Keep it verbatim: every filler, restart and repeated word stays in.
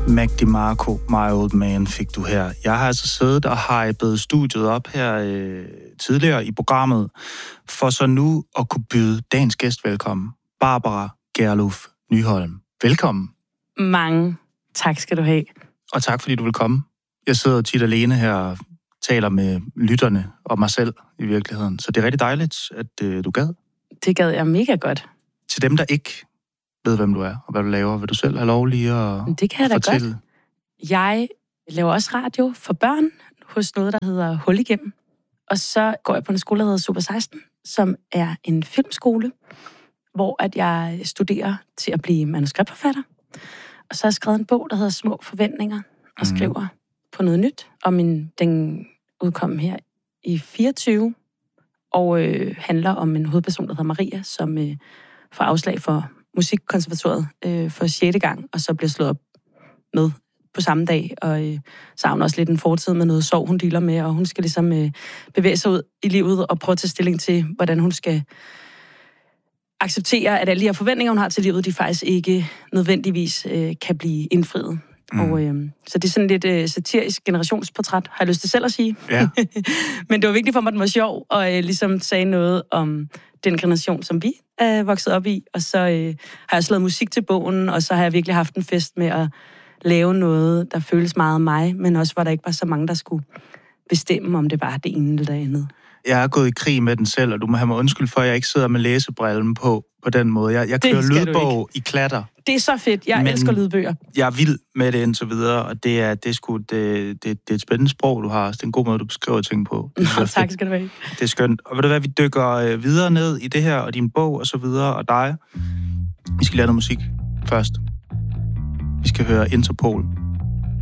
Mac DeMarco, My Old Man, fik du her. Jeg har altså siddet og hypet studiet op her øh, tidligere i programmet, for så nu at kunne byde dagens gæst velkommen. Barbara Gerlof Nyholm. Velkommen. Mange tak skal du have. Og tak fordi du vil komme. Jeg sidder tit alene her og taler med lytterne og mig selv i virkeligheden. Så det er rigtig dejligt, at øh, du gad. Det gad jeg mega godt. Til dem, der ikke ved, hvem du er og hvad du laver, vil du selv have lov lige at det kan jeg fortælle? Da godt. Jeg laver også radio for børn hos noget, der hedder Hul igennem. Og så går jeg på en skole, der hedder Super seksten, som er en filmskole, hvor at jeg studerer til at blive manuskriptforfatter. Og så har jeg skrevet en bog, der hedder Små Forventninger, og mm. skriver på noget nyt. Og min, den udkom her i fireogtyve, og øh, handler om en hovedperson, der hedder Maria, som øh, får afslag for Musikkonservatoriet øh, for sjette gang, og så bliver slået op med på samme dag, og øh, så har hun også lidt en fortid med noget sorg, hun dealer med, og hun skal ligesom øh, bevæge sig ud i livet og prøve at tage stilling til, hvordan hun skal acceptere, at alle de her forventninger, hun har til livet, de faktisk ikke nødvendigvis øh, kan blive indfriet. Mm. Og, øh, så det er sådan lidt øh, satirisk generationsportræt, har jeg lyst til selv at sige. Ja. Men det var vigtigt for mig, at den var sjov, og øh, ligesom sagde noget om den generation, som vi er vokset op i. Og så øh, har jeg slået musik til bogen, og så har jeg virkelig haft en fest med at lave noget, der føles meget mig, men også hvor der ikke var så mange, der skulle bestemme, om det var det ene eller det andet. Jeg er gået i krig med den selv, og du må have mig undskyld for, at jeg ikke sidder med læsebrillen på, på den måde. Jeg, jeg kører lydbog i klatter. Det er så fedt. Jeg elsker lydbøger. Jeg er vild med det indtil videre, og det er, det er, sgu, det, det, det er et spændende sprog, du har. Det er en god måde, du beskriver ting på. Nå, tak skal du have. Det er skønt. Og ved du hvad, vi dykker videre ned i det her, og din bog, og så videre, og dig. Vi skal lave noget musik først. Vi skal høre Interpol